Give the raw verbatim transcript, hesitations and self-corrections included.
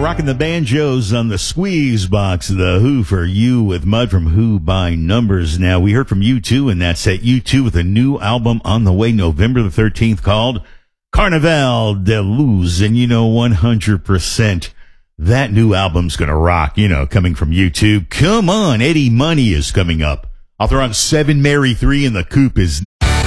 rocking the banjos on the squeeze box. The Who for You with Mud from Who by Numbers. Now, we heard from U two, and that's at U two with a new album on the way November the thirteenth called Carnaval de Luz. And you know, one hundred percent that new album's going to rock, you know, coming from U two. Come on, Eddie Money is coming up. I'll throw on Seven Mary three, and the Coop is